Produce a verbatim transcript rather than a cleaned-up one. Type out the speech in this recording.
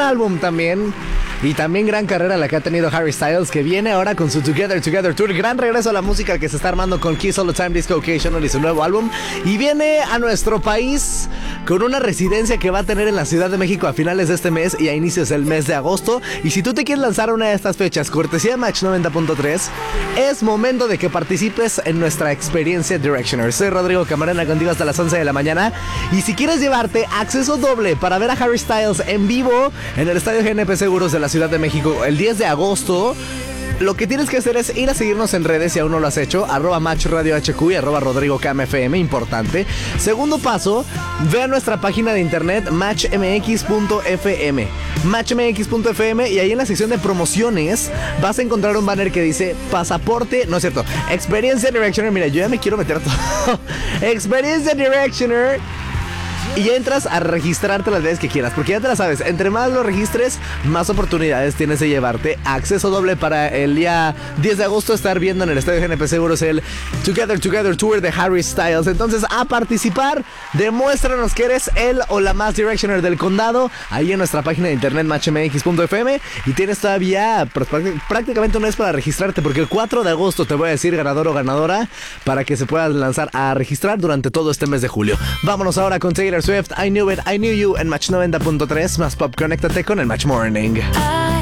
álbum también. Y también gran carrera la que ha tenido Harry Styles, que viene ahora con su Together Together Tour. Gran regreso a la música que se está armando con Kiss All the Time Disco Occasional y su nuevo álbum. Y viene a nuestro país con una residencia que va a tener en la Ciudad de México a finales de este mes y a inicios del mes de agosto. Y si tú te quieres lanzar a una de estas fechas, cortesía de Match noventa punto tres, es momento de que participes en nuestra experiencia Directioner. Soy Rodrigo Camarena, contigo hasta las once de la mañana. Y si quieres llevarte acceso doble para ver a Harry Styles en vivo en el Estadio G N P Seguros de la Ciudad de México el diez de agosto, lo que tienes que hacer es ir a seguirnos en redes si aún no lo has hecho, arroba Match Radio H Q y arroba Rodrigo Cam F M, importante. Segundo paso, ve a nuestra página de internet match m x punto f m, match m x punto f m, y ahí en la sección de promociones vas a encontrar un banner que dice pasaporte, no es cierto, Experiencia Directioner. Mira, yo ya me quiero meter todo. Experiencia Directioner. Y entras a registrarte las veces que quieras, porque ya te la sabes, entre más lo registres, más oportunidades tienes de llevarte acceso doble para el día diez de agosto estar viendo en el Estadio G N P Seguros el Together Together Tour de Harry Styles. Entonces, a participar, demuéstranos que eres el o la más Directioner del condado, ahí en nuestra página de internet match m x punto f m, y tienes todavía pues, prácticamente un mes para registrarte, porque el cuatro de agosto te voy a decir ganador o ganadora para que se puedas lanzar a registrar durante todo este mes de julio. Vámonos ahora con Taylor Swift, I Knew It, I Knew You en Match noventa punto tres, más pop, conéctate con el Match Morning.